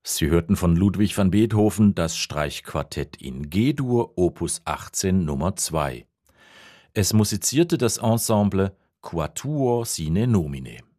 Sie hörten von Ludwig van Beethoven das Streichquartett in G-Dur, Opus 18 Nummer 2. Es musizierte das Ensemble Quatuor sine nomine.